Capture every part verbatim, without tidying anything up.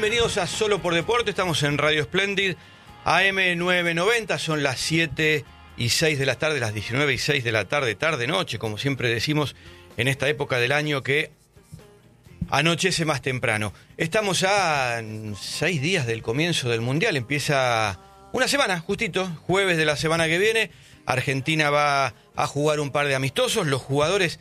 Bienvenidos a Solo por Deporte, estamos en Radio Splendid, A M novecientos noventa, son las siete y seis de la tarde, las diecinueve y seis de la tarde, tarde-noche, como siempre decimos en esta época del año que anochece más temprano. Estamos a seis días del comienzo del Mundial, empieza una semana, justito, jueves de la semana que viene. Argentina va a jugar un par de amistosos, los jugadores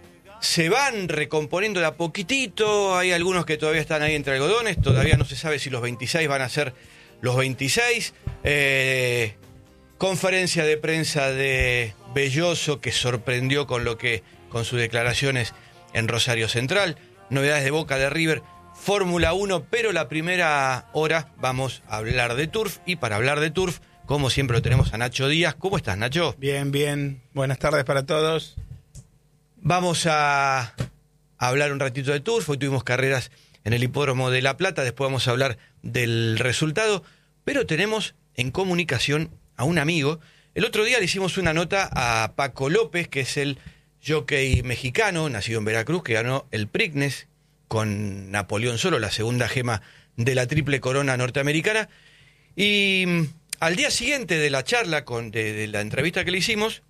se van recomponiendo de a poquitito, hay algunos que todavía están ahí entre algodones, todavía no se sabe si los veintiséis van a ser los veintiséis. Eh, conferencia de prensa de Belloso, que sorprendió con lo que con sus declaraciones en Rosario Central, novedades de Boca, de River, Fórmula uno, pero la primera hora vamos a hablar de Turf, y para hablar de Turf, como siempre lo tenemos a Nacho Díaz. ¿Cómo estás, Nacho? Bien, bien. Buenas tardes para todos. Vamos a hablar un ratito de Turf. Hoy tuvimos carreras en el Hipódromo de La Plata, después vamos a hablar del resultado, pero tenemos en comunicación a un amigo. El otro día le hicimos una nota a Paco López, que es el jockey mexicano, nacido en Veracruz, que ganó el Preakness con Napoleón Solo, la segunda gema de la triple corona norteamericana. Y al día siguiente de la charla, con, de, de la entrevista que le hicimos,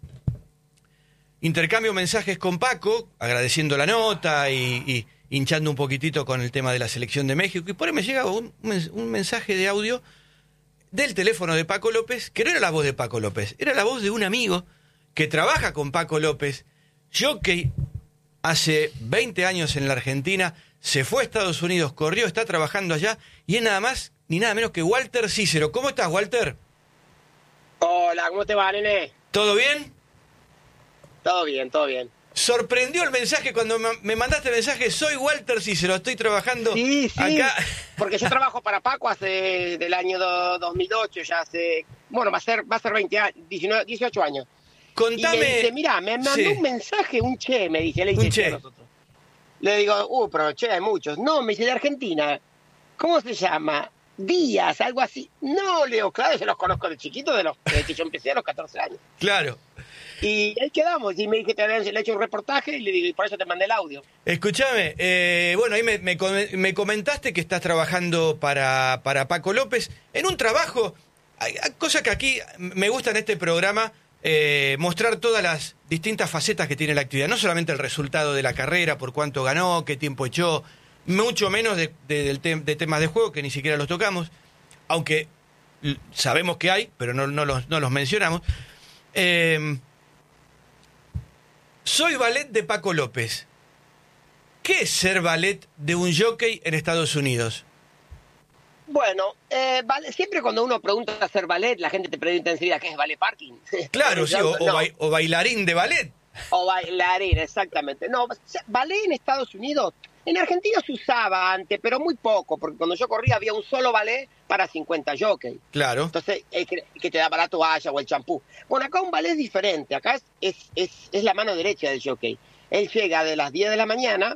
intercambio mensajes con Paco, agradeciendo la nota y, y hinchando un poquitito con el tema de la selección de México. Y por ahí me llega un, un mensaje de audio del teléfono de Paco López, que no era la voz de Paco López, era la voz de un amigo que trabaja con Paco López, jockey hace veinte años en la Argentina, se fue a Estados Unidos, corrió, está trabajando allá, y es nada más ni nada menos que Walter Cícero. ¿Cómo estás, Walter? Hola, ¿cómo te va, nene? ¿Todo bien? Todo bien, todo bien. Sorprendió el mensaje cuando me mandaste el mensaje. Soy Walter Cícero, estoy trabajando sí, sí, acá. Porque yo trabajo para Paco hace del año dos mil ocho, ya hace, bueno, va a ser va a ser veinte años, diecinueve, dieciocho años. Contame. Y me dice, mira, me mandó sí. un mensaje, un che, me dice, le dice un che. che a nosotros. Le digo, uh, pero che hay muchos. No, me dice, de Argentina. ¿Cómo se llama? Díaz, algo así. No, Leo, claro, yo los conozco de chiquito, de los de que yo empecé a los catorce años. Claro. Y ahí quedamos, y me dije que te habían hecho un reportaje, y le digo, y por eso te mandé el audio. Escúchame, eh, bueno, ahí me, me, me comentaste que estás trabajando para, para Paco López, en un trabajo, hay, hay cosa que aquí me gusta en este programa, eh, mostrar todas las distintas facetas que tiene la actividad, no solamente el resultado de la carrera, por cuánto ganó, qué tiempo echó, mucho menos de, de, de, de temas de juego, que ni siquiera los tocamos, aunque sabemos que hay, pero no, no, los, no los mencionamos. Eh, Soy valet de Paco López. ¿Qué es ser valet de un jockey en Estados Unidos? Bueno, eh, vale, siempre cuando uno pregunta a ser ballet, la gente te pregunta enseguida qué es ballet parking. Claro, sí, o, no. o, ba o bailarín de ballet. O bailarín, exactamente. No, ballet en Estados Unidos, en Argentina se usaba antes, pero muy poco, porque cuando yo corría había un solo ballet para cincuenta jockeys. Claro. Entonces, es que, que te daba la toalla o el champú. Bueno, acá un ballet es diferente, acá es, es, es, es la mano derecha del jockey. Él llega de las diez de la mañana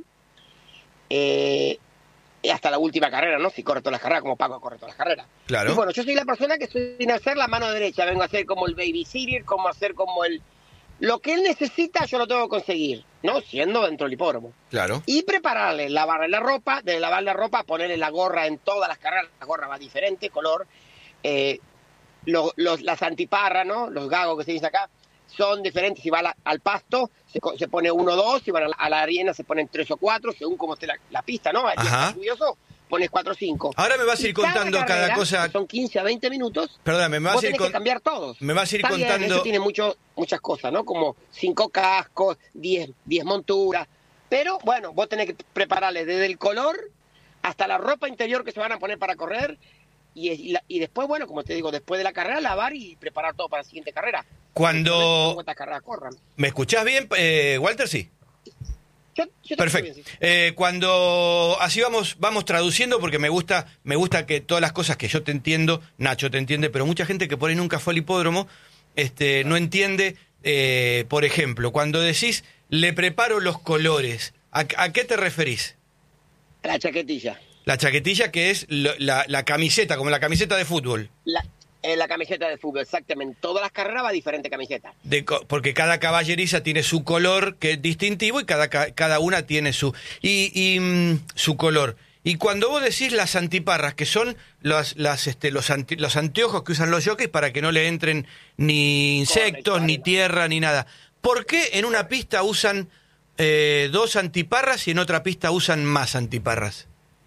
eh, hasta la última carrera, ¿no? Si corre todas las carreras, como Paco corre todas las carreras. Claro. Y bueno, yo soy la persona que estoy en hacer la mano derecha, vengo a hacer como el babysitter, como a hacer como el... Lo que él necesita yo lo tengo que conseguir, ¿no? Siendo dentro del hipódromo. Claro. Y prepararle, lavarle la ropa, de lavar la ropa, ponerle la gorra en todas las carreras, la gorra va diferente, color. Eh, los, los, las antiparras, ¿no? Los gagos que se dice acá, son diferentes. Si va la, al pasto, se, se pone uno o dos, si van a la, a la arena se ponen tres o cuatro, según cómo esté la, la pista, ¿no? Ajá. Lluvioso, pones cuatro o cinco. Ahora me vas a ir y contando cada, carrera, cada cosa. Son quince a veinte minutos. Perdóname, me vas vos a ir tenés con... que cambiar todos. Me vas a ir Está contando. Bien, eso tiene mucho, muchas cosas, ¿no? Como cinco cascos, diez, diez monturas. Pero bueno, vos tenés que prepararle desde el color hasta la ropa interior que se van a poner para correr. Y, y, la, y después, bueno, como te digo, después de la carrera, lavar y preparar todo para la siguiente carrera. Cuando. ¿Cuántas carreras corran? ¿Me escuchás bien, eh, Walter? Sí. Yo, yo Perfecto. Bien, sí. eh, cuando así vamos vamos traduciendo, porque me gusta me gusta que todas las cosas que yo te entiendo, Nacho te entiende, pero mucha gente que por ahí nunca fue al hipódromo este, no entiende, eh, por ejemplo, cuando decís le preparo los colores, ¿a, a qué te referís? La chaquetilla. La chaquetilla, que es lo, la, la camiseta, como la camiseta de fútbol. La, eh, la camiseta de fútbol, exactamente. Todas las carreras va diferente camiseta. De, porque cada caballeriza tiene su color que es distintivo y cada, cada una tiene su y, y mm, su color. Y cuando vos decís las antiparras, que son los, las, este, los, anti, los anteojos que usan los jockeys para que no le entren ni insectos, ni tierra, ni nada. ¿Por qué en una pista usan eh, dos antiparras y en otra pista usan más antiparras?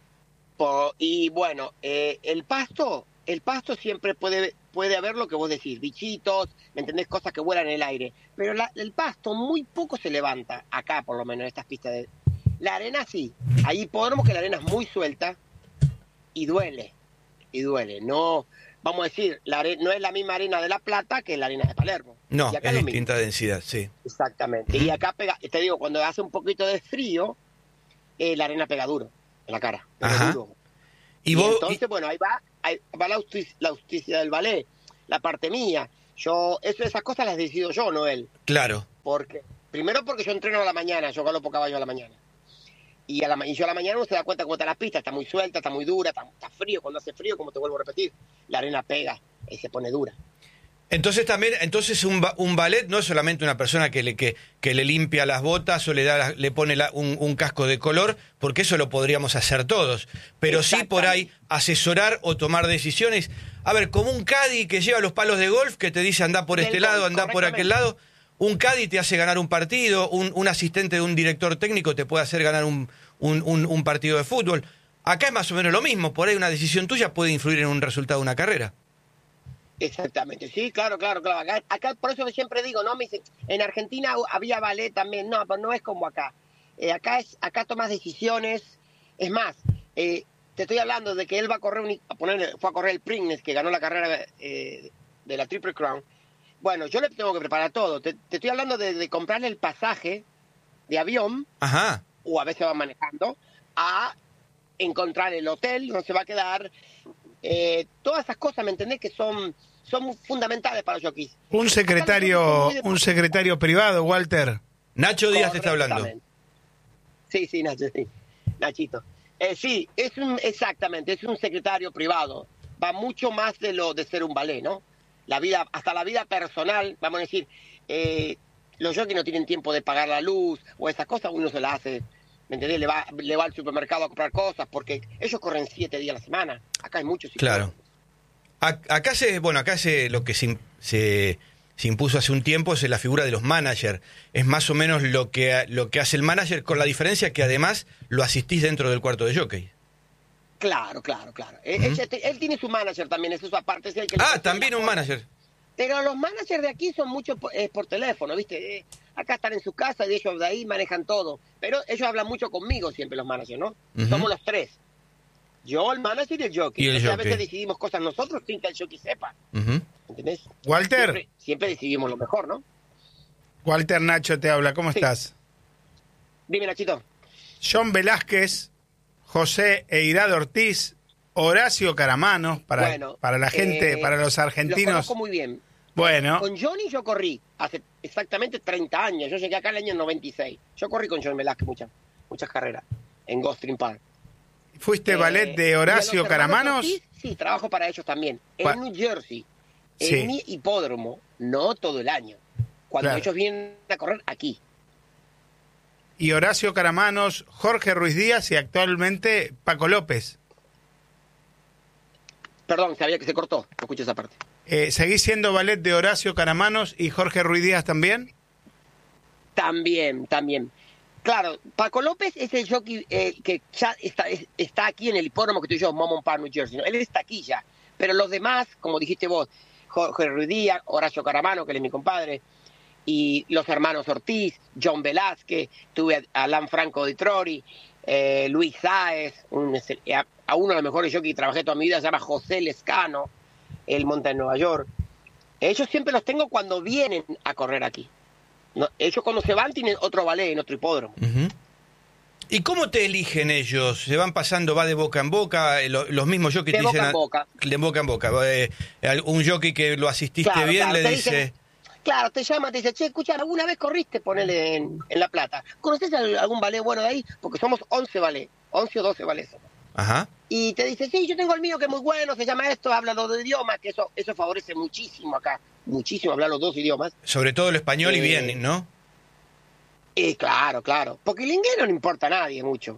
Por, y bueno, eh, el pasto, el pasto siempre puede, puede haber lo que vos decís, bichitos, ¿me entendés? Cosas que vuelan en el aire. Pero la, el pasto muy poco se levanta, acá por lo menos en estas pistas de... La arena sí, ahí podemos que la arena es muy suelta y duele, y duele. No, vamos a decir, la are- no es la misma arena de La Plata que la arena de Palermo. No, Y acá es lo distinta mismo. densidad, sí. Exactamente. Y acá pega, te digo, cuando hace un poquito de frío, eh, la arena pega duro en la cara. Pega Ajá. duro. Y, Y, vos, entonces, y- bueno, ahí va, ahí va la, auspic- la auspicia del ballet, la parte mía. Yo, eso, esas cosas las decido yo, no él. claro, Porque, primero porque yo entreno a la mañana, yo galopo caballo a la mañana. Y, a la, y yo a la mañana uno se da cuenta cómo está la pista, está muy suelta, está muy dura, está, está frío. Cuando hace frío, como te vuelvo a repetir, la arena pega y se pone dura. entonces también, entonces un, ba- un ballet no es solamente una persona que le, que, que le limpia las botas o le da la- le pone la- un, un casco de color, porque eso lo podríamos hacer todos, pero sí por ahí asesorar o tomar decisiones. A ver, como un caddy que lleva los palos de golf, que te dice anda por Del este golf, lado, anda por aquel correctamente. lado, un caddy te hace ganar un partido, un, un asistente de un director técnico te puede hacer ganar un, un, un, un partido de fútbol. Acá es más o menos lo mismo, por ahí una decisión tuya puede influir en un resultado de una carrera. Exactamente, sí, claro, claro, claro. Acá, acá por eso siempre digo, no, me dicen, en Argentina había ballet también, no, pero no es como acá. Eh, acá es, acá tomas decisiones, es más, eh, te estoy hablando de que él va a correr, un, a poner, fue a correr el Preakness, que ganó la carrera eh, de la Triple Crown. Bueno, yo le tengo que preparar todo. Te, te estoy hablando de, de comprarle el pasaje de avión, Ajá. o a veces va manejando, a encontrar el hotel donde se va a quedar. Eh, todas esas cosas, ¿me entendés? Que son, son fundamentales para los jockeys. Un secretario, un secretario privado, Walter. Nacho Díaz te está hablando. Correctamente. Sí, sí, Nacho, sí. Nachito. Eh, sí, es un, exactamente, es un secretario privado. Va mucho más de lo de ser un ballet, ¿no? La vida, hasta la vida personal, vamos a decir, eh, los jockeys no tienen tiempo de pagar la luz o esas cosas, uno se las hace, ¿me entendés? Le va, le va al supermercado a comprar cosas porque ellos corren siete días a la semana. Acá hay muchos. Claro. A- Acá se, bueno, acá se, lo que se, im- se, se impuso hace un tiempo es la figura de los managers. Es más o menos lo que, lo que hace el manager, con la diferencia que además lo asistís dentro del cuarto de jockey. Claro, claro, claro. Eh, Ujú. él, él tiene su manager también, eso es su aparte. Es el que le Ah, consigue también la un forma. manager. Pero los managers de aquí son muchos por, eh, por teléfono, ¿viste? Eh, acá están en su casa y ellos de ahí manejan todo. Pero ellos hablan mucho conmigo siempre, los managers, ¿no? Ujú. Somos los tres. Yo, el manager y el jockey. Y el Entonces, a jockey. veces decidimos cosas nosotros sin que el jockey sepa. Ujú. ¿Entendés? Walter, Siempre, siempre decidimos lo mejor, ¿no? Walter Nacho te habla, ¿cómo Sí. estás? Dime, Nachito. John Velázquez, José Eirado Ortiz, Horacio Caramano, para, Bueno, para la gente, eh, para los Los argentinos. conozco muy bien. Bueno, Con Johnny yo corrí hace exactamente treinta años. Yo llegué acá en el año noventa y seis. Yo corrí con John Velázquez muchas, muchas carreras en Gulfstream Park. ¿fuiste Eh, ballet y de a Horacio los hermanos Caramanos? Ortiz, sí, trabajo para ellos también. Pa- En New Jersey, Sí. en mi hipódromo, no todo el año. Cuando Claro. ellos vienen a correr aquí. Y Horacio Caramanos, Jorge Ruiz Díaz y actualmente Paco López. Perdón, sabía que se cortó. No escuché esa parte. Eh, ¿Seguís siendo ballet de Horacio Caramanos y Jorge Ruiz Díaz también? También, también. Claro, Paco López es el jockey eh, que ya está, es- está aquí en el hipódromo que estoy yo, Momon Park, New Jersey. ¿no? Él está aquí ya. Pero los demás, como dijiste vos, Jorge Ruiz Díaz, Horacio Caramano, que él es mi compadre, y los hermanos Ortiz, John Velázquez, tuve a Alan Franco de Trori, eh, Luis Sáez, un, a, a uno de los mejores jockeys que trabajé toda mi vida, se llama José Lescano, él monta en Nueva York. Ellos siempre los tengo cuando vienen a correr aquí. No, ellos cuando se van tienen otro ballet en otro hipódromo. Ujú. ¿Y cómo te eligen ellos? ¿Se van pasando, va de boca en boca? eh, lo- los mismos jockeys De te boca dicen... en a- boca. De boca en boca. eh, un jockey que lo asististe Claro, bien claro, le te dice... dicen- Claro, te llama, te dice, che, escucha, ¿alguna vez corriste? Ponele en, en La Plata. ¿Conoces al- algún ballet bueno de ahí? Porque somos once ballet, once o doce ballets. somos. Ajá. Y te dice, sí, yo tengo el mío que es muy bueno, se llama esto, habla dos idiomas, que eso eso favorece muchísimo acá, muchísimo hablar los dos idiomas. Sobre todo el español y Eh, bien, ¿no? Y claro, claro, porque el inglés no le importa a nadie mucho,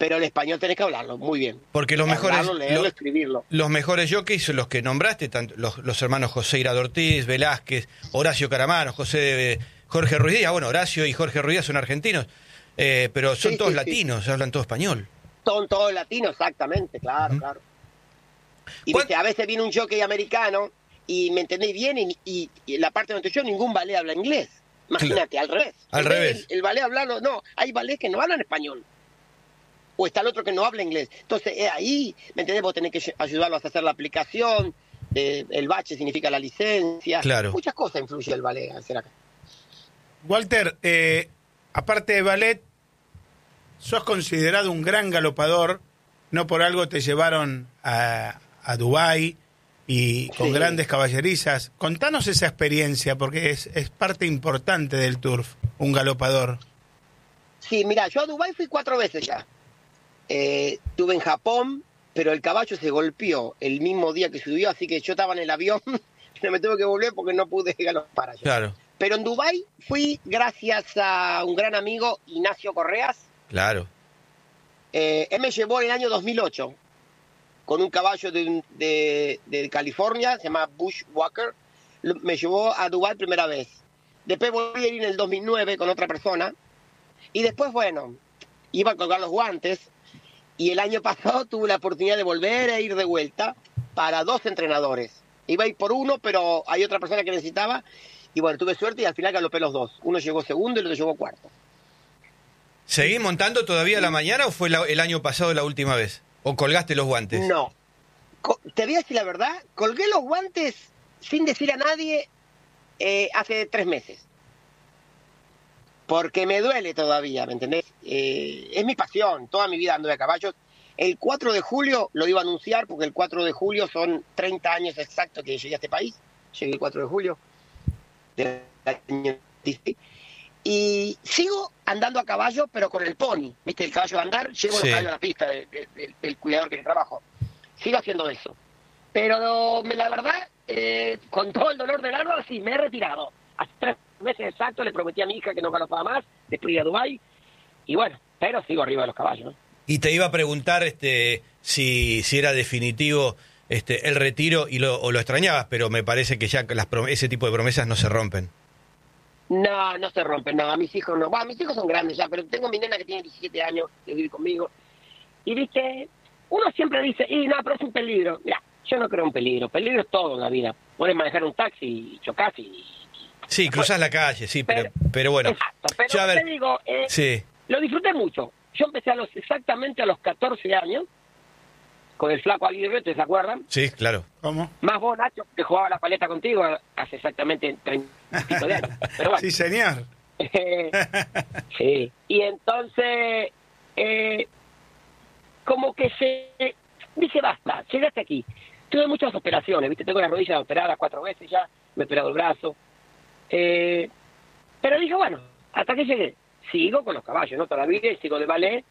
pero el español tenés que hablarlo muy bien. Porque los mejores, hablarlo, leerlo, lo, escribirlo. Los mejores jockeys son los que nombraste, tanto los, los hermanos José Irado Ortiz, Velázquez, Horacio Caramano, José Jorge Ruiz Díaz. Bueno, Horacio y Jorge Ruiz Díaz son argentinos, eh, pero son Sí, todos sí, latinos, sí. hablan todo español. Son todos latinos, exactamente, claro, Uh-huh. claro. Y ¿Cuál- viste, a veces viene un jockey americano y me entendéis bien y, y, y en la parte donde yo ningún ballet habla inglés. Imagínate, al revés. Al En vez revés. El, el ballet hablando, no, hay ballets que no hablan español. O está el otro que no habla inglés. Entonces, eh, ahí, ¿me entendés? Vos tenés que ayudarlos a hacer la aplicación. Eh, el bache significa la licencia. Claro. Muchas cosas influye el ballet a hacer acá. Walter, eh, aparte de ballet, sos considerado un gran galopador, no por algo te llevaron a, a Dubái y con Sí. grandes caballerizas. Contanos esa experiencia, porque es, es parte importante del turf, un galopador. Sí, mira, yo a Dubái fui cuatro veces ya. Eh, estuve en Japón, pero el caballo se golpeó el mismo día que subió, así que yo estaba en el avión, no me tuve que volver porque no pude galopar allá. Claro, Pero en Dubái fui gracias a un gran amigo, Ignacio Correas. claro. Eh, él me llevó en el año dos mil ocho con un caballo de, de, de California, se llama Bushwalker. Lo- Me llevó a Dubái primera vez. Después volví a ir en el dos mil nueve con otra persona. Y después, bueno, iba a colgar los guantes. Y el año pasado tuve la oportunidad de volver a ir de vuelta para dos entrenadores. Iba a ir por uno, pero hay otra persona que necesitaba. Y bueno, tuve suerte y al final galopé los dos. Uno llegó segundo y el otro llegó cuarto. ¿Seguís montando todavía a la mañana o fue la- el año pasado la última vez? ¿O colgaste los guantes? No. Co- Te voy a decir la verdad, colgué los guantes sin decir a nadie eh, hace tres meses. Porque me duele todavía, ¿me entendés? Eh, es mi pasión, toda mi vida ando de caballos. El cuatro de julio lo iba a anunciar, porque el cuatro de julio son treinta años exactos que llegué a este país. Llegué el cuatro de julio del año dieciséis. Y sigo andando a caballo, pero con el pony. ¿Viste? El caballo de andar, llevo Sí. el caballo a la pista de- de- de- del cuidador que trabajo. Sigo haciendo eso. Pero me- la verdad, eh, con todo el dolor del alma, sí, me he retirado. Hace tres meses exactos le prometí a mi hija que no galopaba más, después ir a Dubái. Y bueno, pero sigo arriba de los caballos, ¿no? Y te iba a preguntar este, si, si era definitivo este, el retiro y lo, o lo extrañabas, pero me parece que ya las prom- ese tipo de promesas no se rompen. No, no se rompen, no, a mis hijos no. Bueno, mis hijos son grandes ya, pero tengo mi nena que tiene diecisiete años, que vive conmigo. Y viste, uno siempre dice, y no, pero es un peligro. Mira, yo no creo en peligro, peligro es todo en la vida. Puedes manejar un taxi y chocás y... Sí, cruzás la calle, sí, pero, Pero- pero bueno. Exacto, pero Yo, a ver, te digo, eh, sí, lo disfruté mucho. Yo empecé a los exactamente a los catorce años, con el flaco Aguirre, ¿te se acuerdan? sí, claro. ¿Cómo? Más vos, Nacho, que jugaba la paleta contigo hace exactamente treinta y pico de años. Pero bueno. Sí, señor. Sí. Y entonces, eh, como que se... Dije, basta, llegaste aquí. Tuve muchas operaciones, ¿viste? Tengo las rodillas operadas cuatro veces ya, me he operado el brazo. Eh, pero dije, bueno, hasta que llegué. Sigo con los caballos, ¿no? Todavía sigo de ballet.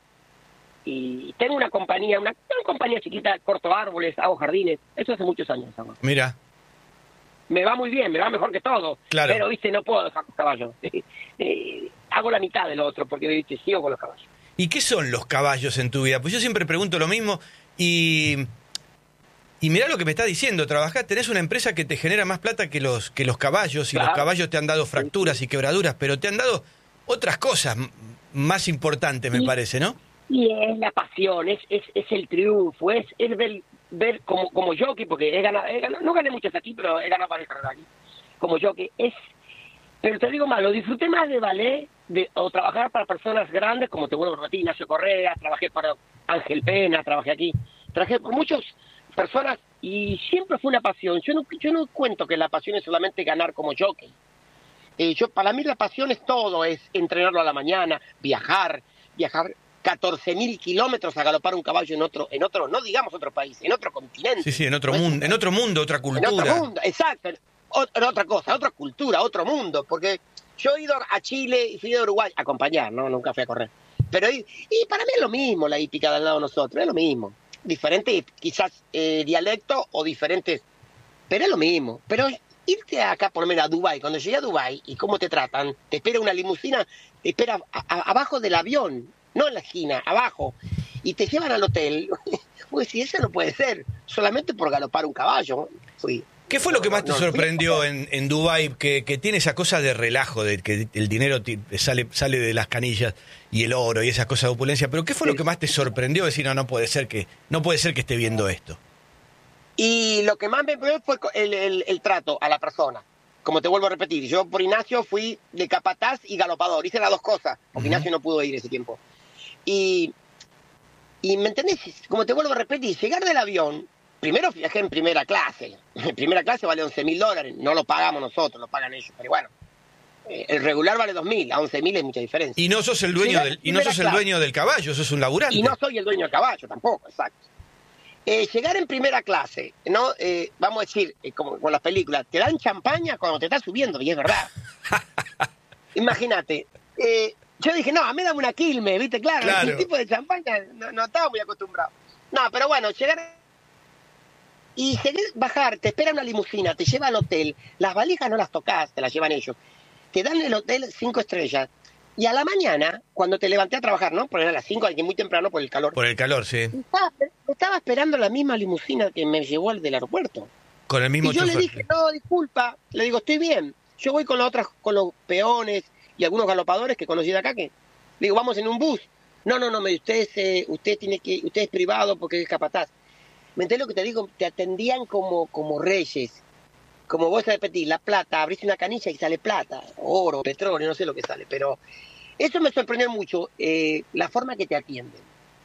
Y tengo una compañía, una, una compañía chiquita, corto árboles, hago jardines. Eso hace muchos años hago. Mira, Me va muy bien, me va mejor que todo. Claro. Pero, viste, no puedo dejar los caballos. Eh, hago la mitad del otro porque, viste, sigo con los caballos. ¿y qué son los caballos en tu vida? Pues yo siempre pregunto lo mismo y, y mirá lo que me está diciendo, trabajás, tenés una empresa que te genera más plata que los, que los caballos y Claro. los caballos te han dado fracturas y quebraduras, pero te han dado otras cosas m- más importantes, me Sí. parece, ¿no? Y es la pasión, es, es, es el triunfo, es, es ver, ver como, como jockey, porque he ganado, he ganado, no gané muchas aquí, pero he ganado varias carreras aquí, como jockey, es, pero te digo más, lo disfruté más de ballet, de, o trabajar para personas grandes, como te vuelvo a repetir, Ignacio Correa, trabajé para Ángel Pena, trabajé aquí, trabajé por muchas personas, y siempre fue una pasión. Yo no, yo no cuento que la pasión es solamente ganar como jockey. Eh, yo, para mí la pasión es todo, es entrenarlo a la mañana, viajar, viajar catorce mil kilómetros a galopar un caballo en otro, en otro, no digamos otro país, en otro continente. Sí, sí, en otro No es un mundo, en país. otro mundo, otra En cultura. otro mundo, exacto. Ot- en otra cosa, otra cultura, otro mundo. Porque yo he ido a Chile y fui a Uruguay a acompañar, ¿no? Nunca fui a correr. Pero y, y para mí es lo mismo la hípica de al lado de nosotros, es lo mismo. Diferente quizás eh, dialecto o diferentes, pero es lo mismo. Pero irte acá por lo menos a Dubái, cuando llegué a Dubái y cómo te tratan, te espera una limusina, te espera a- a- abajo del avión, no en la esquina, abajo. y te llevan al hotel. Pues si eso no puede ser, solamente por galopar un caballo. Fui. ¿Qué fue lo que más te No, no, sorprendió en, en Dubái, que, que tiene esa cosa de relajo, de que el dinero ti- sale, sale de las canillas y el oro y esas cosas de opulencia? Pero ¿qué fue lo que más te sorprendió? Decir, no, no puede ser que, no puede ser que esté viendo esto. Y lo que más me preocupó fue el, el, el trato a la persona. Como te vuelvo a repetir, yo por Ignacio fui de capataz y galopador. Hice las dos cosas, porque Ujú. Ignacio no pudo ir ese tiempo. Y, y ¿me entendés? Como te vuelvo a repetir, llegar del avión, primero viajé en primera clase. En primera clase vale once mil dólares. No lo pagamos nosotros, lo pagan ellos. Pero bueno, eh, el regular vale dos mil. A once mil es mucha diferencia. Y no sos el dueño Llegar del, y no sos el primera dueño del caballo, sos un laburante. Y no soy el dueño del caballo tampoco, exacto. Eh, llegar en primera clase, ¿no? Eh, vamos a decir, eh, como con las películas, te dan champaña cuando te estás subiendo, y es verdad. Imagínate. Eh, yo dije, no, a mí dame una Quilmes, ¿viste? Claro, Claro. ese tipo de champaña no, no estaba muy acostumbrado. No, pero bueno, llegar... Y llegué, bajar, te espera una limusina, te lleva al hotel, las valijas no las tocas, te las llevan ellos. Te dan el hotel cinco estrellas. Y a la mañana, cuando te levanté a trabajar, ¿no? Porque era a las cinco, hay que muy temprano por el calor. Por el calor, sí. Estaba, estaba esperando la misma limusina que me llevó al del aeropuerto. Con el mismo Y yo le chofer. dije, no, disculpa, le digo, estoy bien. Yo voy con los otras, con los peones y algunos galopadores que conocí de acá, que le digo, vamos en un bus. No, no, no, me usted es, eh, usted tiene que, usted es privado porque es capataz. ¿Me entiendes lo que te digo? Te atendían como, como reyes. Como vos repetís, la plata, abrís una canilla y sale plata, oro, petróleo, no sé lo que sale, pero eso me sorprendió mucho, eh, la forma que te atienden.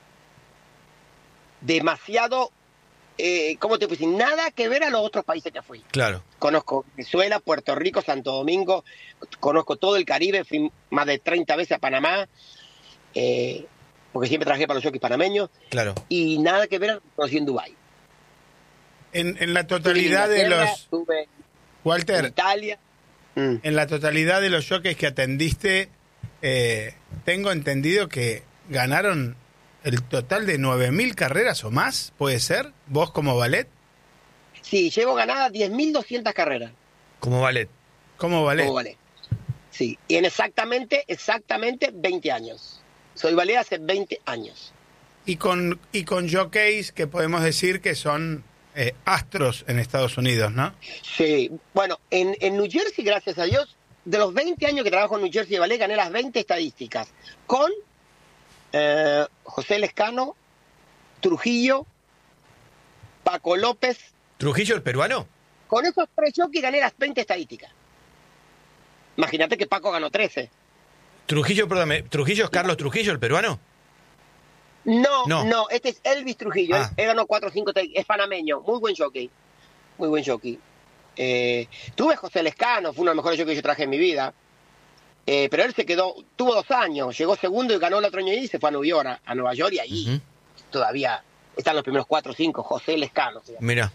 Demasiado, eh, ¿cómo te puedo decir? Nada que ver a los otros países que fui. Claro. Conozco Venezuela, Puerto Rico, Santo Domingo, conozco todo el Caribe, fui más de treinta veces a Panamá, eh, porque siempre trabajé para los jockeys panameños, Claro. y nada que ver a lo que conocí en Dubái. En, en la Estuve en totalidad de Inglaterra, los... estuve en Walter, Italia. Mm. en la totalidad de los jockeys que atendiste, eh, tengo entendido que ganaron el total de nueve mil carreras o más, ¿puede ser? ¿Vos como ballet? Sí, llevo ganadas diez mil doscientas carreras. Como ballet. ¿Cómo ballet? Como ballet. Sí, y en exactamente, exactamente veinte años. Soy ballet hace veinte años. Y con, y con jockeys que podemos decir que son eh, astros en Estados Unidos, ¿no? Sí, bueno, en, en New Jersey, gracias a Dios, de los veinte años que trabajo en New Jersey de ballet, gané las veinte estadísticas. Con eh, José Lescano, Trujillo, Paco López. ¿Trujillo el peruano? Con esos tres jockeys gané las veinte estadísticas. Imagínate que Paco ganó trece. Trujillo, perdóname, ¿Trujillo es Carlos Trujillo el peruano? No, No. no, este es Elvis Trujillo. Ah. Él, él ganó cuatro o cinco, es panameño. Muy buen jockey. Muy buen jockey. Eh, tuve José Lescano, fue uno de los mejores jockeys que yo traje en mi vida. Eh, pero él se quedó, tuvo dos años, llegó segundo y ganó el otro año y se fue a Nueva York, a, a Nueva York y ahí Ujú. todavía están los primeros cuatro o cinco, José Lescano. se llama. Mira.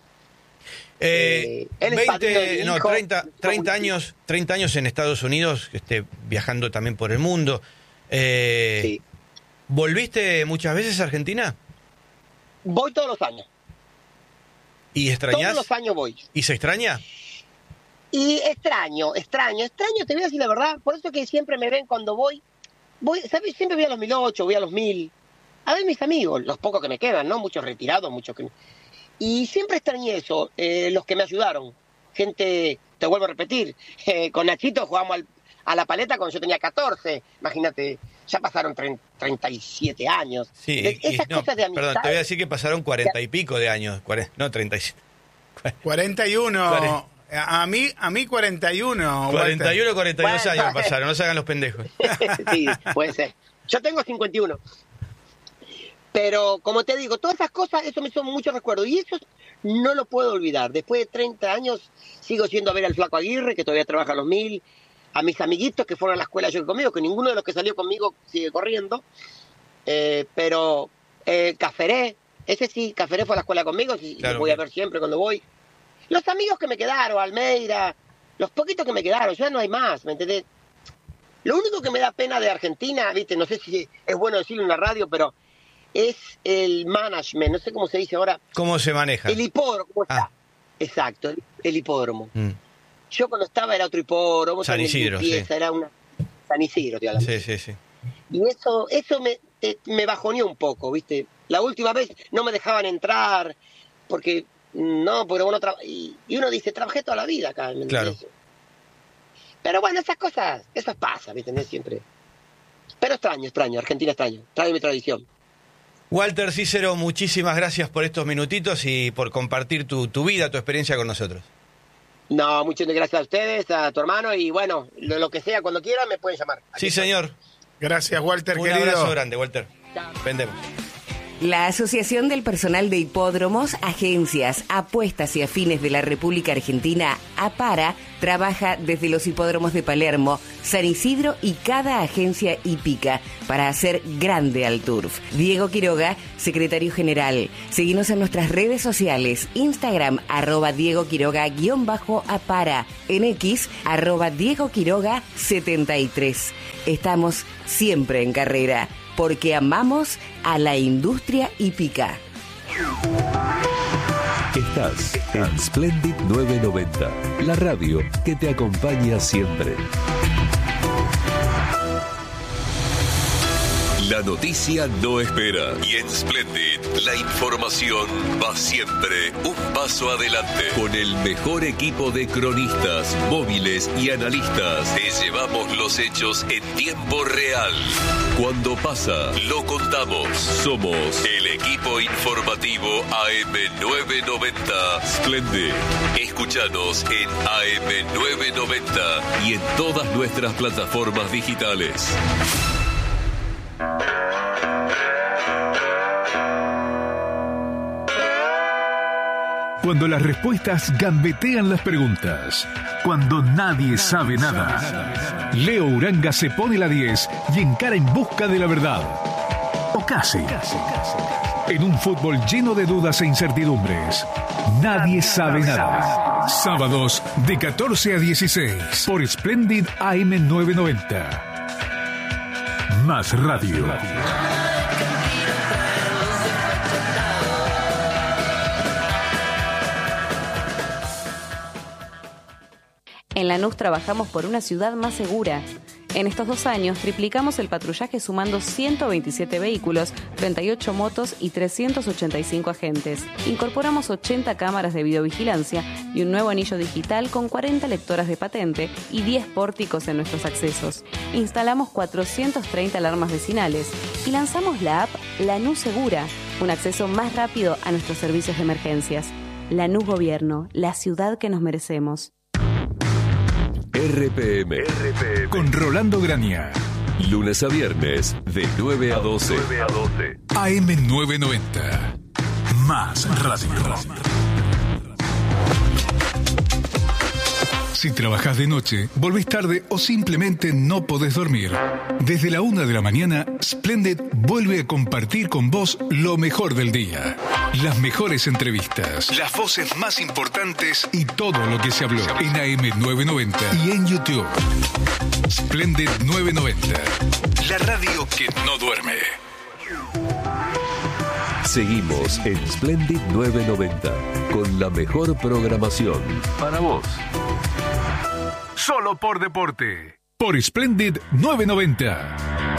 Eh, Eh, él es padrino de veinte, mi no, hijo. treinta, treinta años, treinta años en Estados Unidos, este, viajando también por el mundo. Eh, Sí. ¿Volviste muchas veces a Argentina? Voy todos los años. ¿Y extrañás? Todos los años voy. ¿Y se extraña? Y extraño, extraño, extraño, te voy a decir la verdad. Por eso que siempre me ven cuando voy. voy ¿sabes? Siempre voy a los mil ocho, voy a los mil. A ver mis amigos, los pocos que me quedan, ¿no? Muchos retirados, muchos que... Y siempre extrañé eso, eh, los que me ayudaron. Gente, te vuelvo a repetir, eh, con Nachito jugamos al, a la paleta cuando yo tenía catorce. Imagínate, ya pasaron treinta y siete años. Sí, De- y- esas no, cosas de amistad. perdón, te voy a decir que pasaron cuarenta y pico de años, cuarenta, no treinta y siete. cuarenta y uno. A mí, a mí cuarenta y uno. cuarenta y uno, cuarenta y dos Bueno, años pasaron, no se hagan los pendejos. Sí, puede ser. Yo tengo cincuenta y uno. Pero, como te digo, todas esas cosas, eso me son muchos recuerdos. Y eso no lo puedo olvidar. Después de treinta años, sigo yendo a ver al Flaco Aguirre, que todavía trabaja a los mil. A mis amiguitos que fueron a la escuela yo conmigo, que ninguno de los que salió conmigo sigue corriendo. Eh, pero, eh, Caferé, ese sí, Caferé fue a la escuela conmigo, y Claro, lo voy a claro. ver siempre cuando voy. Los amigos que me quedaron, Almeida, los poquitos que me quedaron, ya no hay más, ¿me entendés? Lo único que me da pena de Argentina, viste, no sé si es bueno decirlo en la radio, pero es el management, no sé cómo se dice ahora, ¿Cómo se maneja? el hipódromo, ¿cómo está? Ah. Exacto, el, el hipódromo. Mm, Yo cuando estaba era otro hipódromo, San también Isidro, limpieza, sí. era una... San Isidro, te hablando. sí, sí, sí. Y eso, eso me, eh, me bajoneó un poco, ¿viste? La última vez no me dejaban entrar porque, no, porque uno tra- y, y uno dice, trabajé toda la vida acá. ¿Me Claro. entendés? Pero bueno, esas cosas, esas pasan, ¿me entendés? Siempre. Pero extraño, extraño, Argentina extraño, extraño mi tradición. Walter Cícero, muchísimas gracias por estos minutitos y por compartir tu, tu vida, tu experiencia con nosotros. No, muchas gracias a ustedes, a tu hermano, y bueno, lo, lo que sea, cuando quieran me pueden llamar. Aquí Sí, estoy. señor. Gracias, Walter, Un querido. abrazo grande, Walter. Chao. Vendemos. La Asociación del Personal de Hipódromos, Agencias, Apuestas y Afines de la República Argentina, APARA, trabaja desde los hipódromos de Palermo, San Isidro y cada agencia hípica para hacer grande al turf. Diego Quiroga, secretario general. Seguinos en nuestras redes sociales, Instagram, arroba Diego Quiroga, guión bajo APARA, en X, arroba Diego Quiroga setenta y tres. Estamos siempre en carrera, porque amamos a la industria hípica. Estás en Splendid novecientos noventa, la radio que te acompaña siempre. La noticia no espera y en Splendid la información va siempre un paso adelante. Con el mejor equipo de cronistas, móviles y analistas, te llevamos los hechos en tiempo real. Cuando pasa, lo contamos. Somos el equipo informativo A M novecientos noventa Splendid. Escúchanos en A M novecientos noventa y en todas nuestras plataformas digitales. Cuando las respuestas gambetean las preguntas. Cuando nadie sabe nada. Leo Uranga se pone la diez y encara en busca de la verdad. O casi. En un fútbol lleno de dudas e incertidumbres. Nadie sabe nada. Sábados de catorce a dieciséis por Splendid A M novecientos noventa. Más radio. En Lanús trabajamos por una ciudad más segura. En estos dos años triplicamos el patrullaje sumando ciento veintisiete vehículos, treinta y ocho motos y trescientos ochenta y cinco agentes. Incorporamos ochenta cámaras de videovigilancia y un nuevo anillo digital con cuarenta lectoras de patente y diez pórticos en nuestros accesos. Instalamos cuatrocientas treinta alarmas vecinales y lanzamos la app Lanús Segura, un acceso más rápido a nuestros servicios de emergencias. Lanús Gobierno, la ciudad que nos merecemos. R P M. R P M. Con Rolando Grania. Lunes a viernes de nueve a doce. A M novecientos noventa. Más radio. Si trabajas de noche, volvés tarde o simplemente no podés dormir, desde la una de la mañana, Splendid vuelve a compartir con vos lo mejor del día. Las mejores entrevistas, las voces más importantes y todo lo que se habló en A M novecientos noventa y en YouTube. Splendid novecientos noventa, la radio que no duerme. Seguimos en Splendid novecientos noventa con la mejor programación para vos. Solo por deporte. Por Splendid novecientos noventa.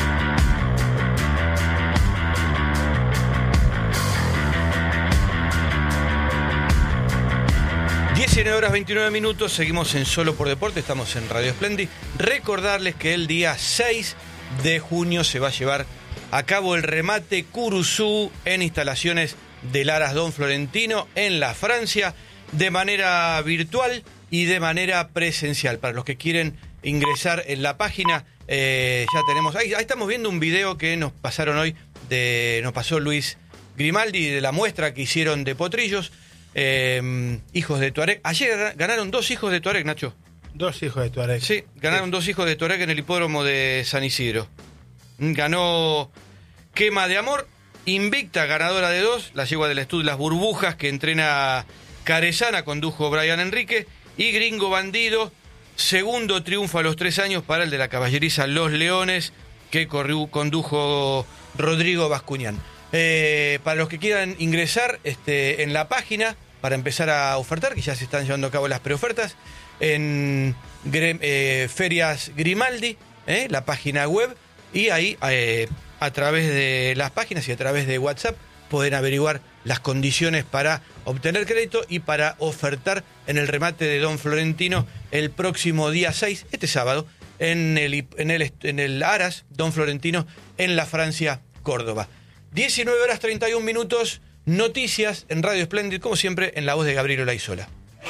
diecinueve horas veintinueve minutos, seguimos en Solo por Deporte, estamos en Radio Splendid. Recordarles que el día seis de junio se va a llevar a cabo el remate Curuzú en instalaciones del Aras Don Florentino en la Francia, de manera virtual y de manera presencial. Para los que quieren ingresar en la página, eh, ya tenemos, ahí, ahí estamos viendo un video que nos pasaron hoy, de, nos pasó Luis Grimaldi, de la muestra que hicieron de potrillos. Eh, hijos de Tuareg. Ayer ganaron dos hijos de Tuareg, Nacho. Dos hijos de Tuareg. Sí, ganaron sí. dos hijos de Tuareg en el hipódromo de San Isidro. Ganó Quema de Amor, invicta, ganadora de dos, la yegua del estudio Las Burbujas, que entrena Carezana, condujo Brian Enrique, y Gringo Bandido, segundo triunfo a los tres años para el de la caballeriza Los Leones, que corrió, condujo Rodrigo Bascuñán. Eh, para los que quieran ingresar este, en la página para empezar a ofertar, que ya se están llevando a cabo las preofertas, en eh, Ferias Grimaldi, eh, la página web, y ahí eh, a través de las páginas y a través de WhatsApp pueden averiguar las condiciones para obtener crédito y para ofertar en el remate de Don Florentino el próximo día seis, este sábado, en el, en el, en el Aras Don Florentino en la Francia, Córdoba. diecinueve horas treinta y un minutos, noticias en Radio Splendid, como siempre, en la voz de Gabriel Olaizola.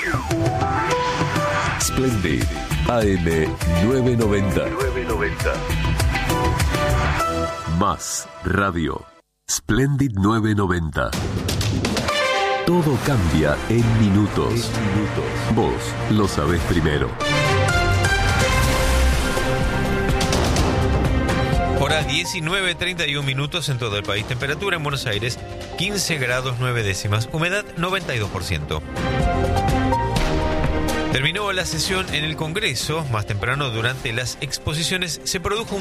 Splendid, A M novecientos noventa. Más radio. Splendid novecientos noventa. Todo cambia en minutos. Vos lo sabés primero. Hora diecinueve treinta y un minutos en todo el país. Temperatura en Buenos Aires quince grados nueve décimas. Humedad noventa y dos por ciento. Terminó la sesión en el Congreso. Más temprano, durante las exposiciones, se produjo un